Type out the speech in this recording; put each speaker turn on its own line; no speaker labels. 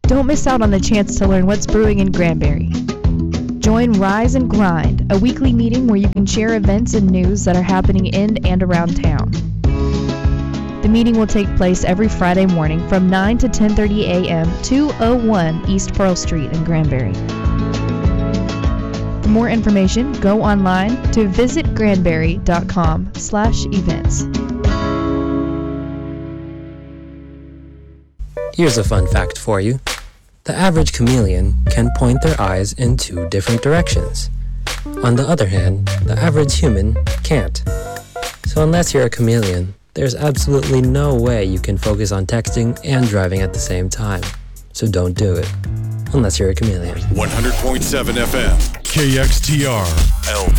Don't miss out on the chance to learn what's brewing in Granbury. Join Rise and Grind, a weekly meeting where you can share events and news that are happening in and around town. The meeting will take place every Friday morning from 9 to 10:30 a.m. 201 East Pearl Street in Granbury. For more information, go online to visitgranbury.com/events.
Here's a fun fact for you. The average chameleon can point their eyes in 2 different directions. On the other hand, the average human can't. So unless you're a chameleon, there's absolutely no way you can focus on texting and driving at the same time. So don't do it. Unless you're a chameleon.
100.7 FM, KXTR,